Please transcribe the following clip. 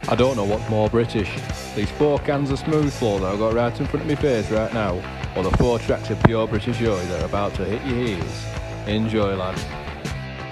I don't know what's more British. These 4 cans of smooth floor that I've got right in front of my face right now, or the 4 tracks of pure British joy that are about to hit your ears. Enjoy, lad.